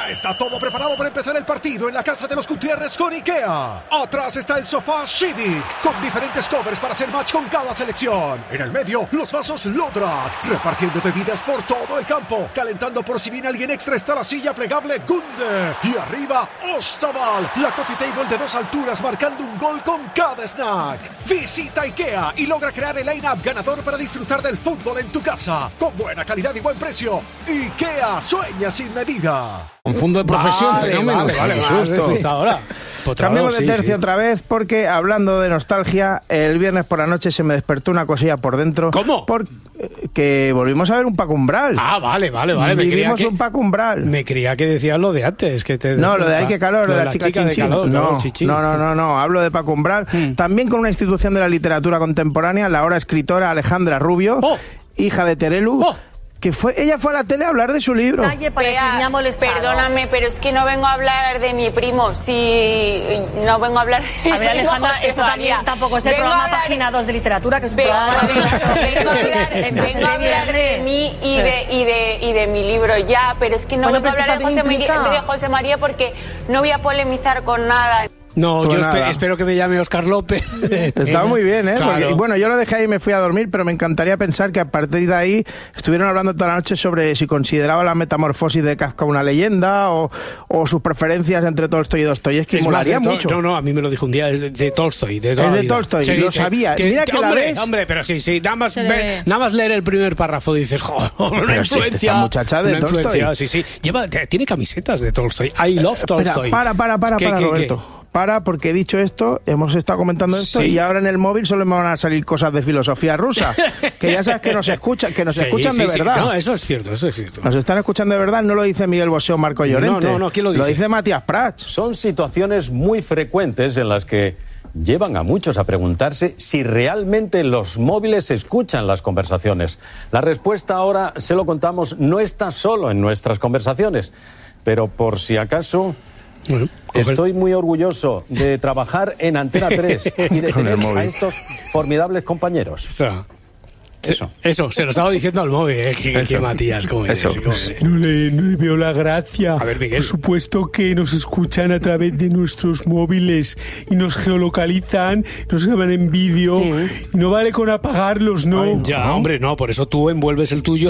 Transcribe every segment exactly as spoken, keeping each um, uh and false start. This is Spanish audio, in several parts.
Ya está todo preparado para empezar el partido en la casa de los Gutiérrez con IKEA. Atrás está el sofá Civic, con diferentes covers para hacer match con cada selección. En el medio, los vasos Lodrat, repartiendo bebidas por todo el campo. Calentando por si viene alguien extra está la silla plegable Gunde. Y arriba, Ostaval, la coffee table de dos alturas marcando un gol con cada snack. Visita IKEA y logra crear el line-up ganador para disfrutar del fútbol en tu casa. Con buena calidad y buen precio. IKEA, sueña sin medida. Un fondo de profesión, vale, fenómeno. Vale, vale, vale, vale. Ahora. Cambiamos de sí, tercio sí. otra vez porque, hablando de nostalgia, el viernes por la noche se me despertó una cosilla por dentro. ¿Cómo? Porque volvimos a ver un Paco Umbral. Ah, vale, vale, vale. Me Vivimos creía un que, Paco Umbral. Me creía que decías lo de antes. Que te, no, lo de Ay, qué calor, lo de la, la chica, chica chin, de calor, no, no, chichi. no, no, no, no, hablo de Paco Umbral. Hmm. También con una institución de la literatura contemporánea, la ahora escritora Alejandra Rubio, oh. hija de Terelu. Oh. Que fue, ella fue a la tele a hablar de su libro. Calle para que me ha molestado. Perdóname, pero es que no vengo a hablar de mi primo. Si no vengo a hablar de A ver, Alejandra, José esto también María. tampoco es el vengo programa hablar... Página dos de Literatura, que es un vengo programa a hablar, vengo a hablar, vengo a hablar de mí y de, y, de, y de mi libro ya, pero es que no bueno, vengo a hablar de José, María, de José María porque no voy a polemizar con nada. No, yo espe- espero que me llame Óscar López. Está muy bien, ¿eh? Claro. Porque, bueno, yo lo dejé ahí y me fui a dormir, pero me encantaría pensar que a partir de ahí estuvieron hablando toda la noche sobre si consideraba la metamorfosis de Kafka una leyenda o, o sus preferencias entre Tolstoy y Dostoyevski. Molaría to- mucho. No, no, a mí me lo dijo un día, es de, de Tolstoy. De toda es la de vida. Tolstoy, sí, lo te, sabía. Te, Mira te, que hombre, la ves. Hombre, pero sí, sí, nada más, ver, nada más leer el primer párrafo dices, joder, una influencia. Si esta muchacha de una Tolstoy. influencia, sí, sí. Lleva, tiene camisetas de Tolstoy. I love Tolstoy. Espera, para, para, para, ¿Qué, para, qué, Roberto. Qué? Para, porque he dicho esto, hemos estado comentando esto sí. y ahora en el móvil solo me van a salir cosas de filosofía rusa, que ya sabes que nos escuchan, que nos sí, escuchan sí, de sí. verdad. No, eso es cierto, eso es cierto. Nos están escuchando de verdad, no lo dice Miguel Bosé o Marco Llorente. No, no, no, ¿quién lo dice? Lo dice Matías Prats. Son situaciones muy frecuentes en las que llevan a muchos a preguntarse si realmente los móviles escuchan las conversaciones. La respuesta ahora, se lo contamos, no está solo en nuestras conversaciones, pero por si acaso... Bueno, estoy muy orgulloso de trabajar en Antena tres y de tener a estos formidables compañeros. Eso. Eso, eso se lo estaba diciendo al móvil, ¿eh? Que, que Matías, ¿cómo es? ¿Cómo es? No, le, no le veo la gracia. A ver, Miguel. Por supuesto que nos escuchan a través de nuestros móviles y nos geolocalizan, nos graban en vídeo. Uh-huh. Y no vale con apagarlos, ¿no? Ay, ya, ¿no? Hombre, no, por eso tú envuelves el tuyo.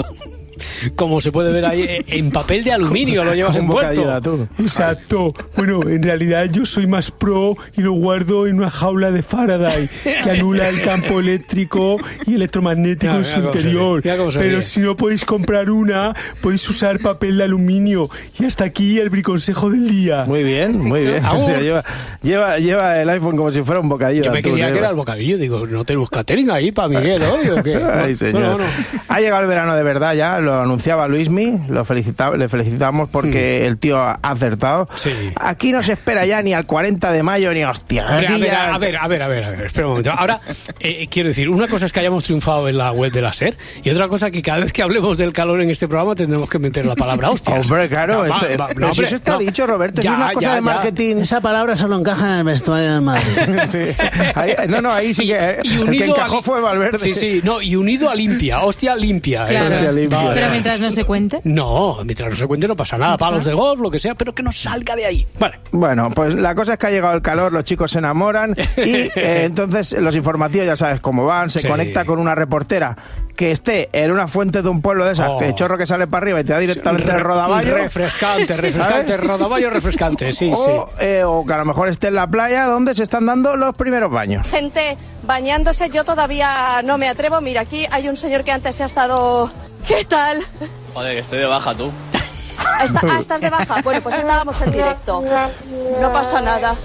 Como se puede ver ahí, en papel de aluminio lo llevas envuelto. Exacto. Bueno, en realidad yo soy más pro y lo guardo en una jaula de Faraday que anula el campo eléctrico y electromagnético mira, en su interior. Pero si no podéis comprar una, podéis usar papel de aluminio. Y hasta aquí el briconsejo del día. Muy bien, muy bien. O sea, lleva, lleva, lleva el iPhone como si fuera un bocadillo. Yo me atún, quería ¿eh? que era el bocadillo. Digo, ¿no tenemos catering ahí para Miguel hoy o qué? Ay, señor. No, no, no. Ha llegado el verano de verdad ya. Lo anunciaba Luismi, lo felicita, le felicitamos porque mm. el tío ha acertado. Sí. Aquí no se espera ya ni al cuarenta de mayo ni hostia. A ver, a ver, ya... a ver, a ver, a ver, a ver, espera un momento. Ahora, eh, quiero decir, una cosa es que hayamos triunfado en la web de la SER y otra cosa que cada vez que hablemos del calor en este programa tendremos que meter la palabra hostias. Hombre, claro, no, esto, va, va, pero no, si hombre, eso está no. dicho, Roberto, Ya, es una cosa ya, de marketing. Ya. Esa palabra solo encaja en el vestuario del Madrid. Sí. Ahí, no, no, ahí sí que y, y el que encajó a, fue Valverde. Sí, sí, no, y unido a limpia, hostia limpia. Claro. Hostia limpia. Vale. Pero mientras no se cuente. No, mientras no se cuente no pasa nada, palos de golf, lo que sea, pero que no salga de ahí. Vale. Bueno, pues la cosa es que ha llegado el calor, los chicos se enamoran y eh, entonces los informativos ya sabes cómo van, se sí. conecta con una reportera que esté en una fuente de un pueblo de esas, oh. que el chorro que sale para arriba y te da directamente el rodaballo. Refrescante, refrescante, ¿sabes? Rodaballo refrescante, sí, o, sí. Eh, o que a lo mejor esté en la playa donde se están dando los primeros baños. Gente bañándose, yo todavía no me atrevo. Mira, aquí hay un señor que antes se ha estado... ¿Qué tal? Joder, que estoy de baja, tú. Está, ah, ¿estás de baja? Bueno, pues estábamos en directo. No pasa nada.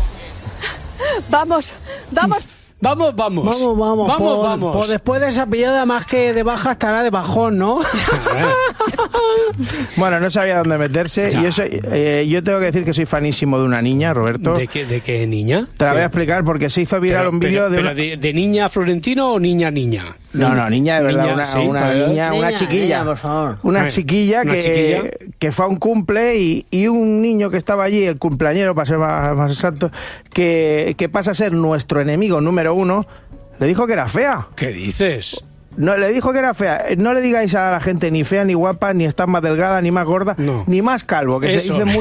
Vamos, vamos... Vamos, vamos. Vamos, vamos. Vamos, por, vamos. Por después de esa pillada, más que de baja, estará de bajón, ¿no? Bueno, no sabía dónde meterse. Y eso, eh, yo tengo que decir que soy fanísimo de una niña, Roberto. ¿De qué, de qué niña? Te la voy a explicar porque se hizo viral pero, un vídeo de... ¿Pero una... de, de niña Florentino o niña niña? No, no, niña de verdad, niña, una, sí, una, niña, niña, una chiquilla. Niña, por favor. Una ver, chiquilla, una que, chiquilla que fue a un cumple y, y un niño que estaba allí, el cumpleañero, para ser más, más exacto, que, que pasa a ser nuestro enemigo número uno, le dijo que era fea. ¿Qué dices? No, le dijo que era fea. No le digáis a la gente ni fea, ni guapa, ni está más delgada, ni más gorda, no. ni más calvo, que Eso. se dice muy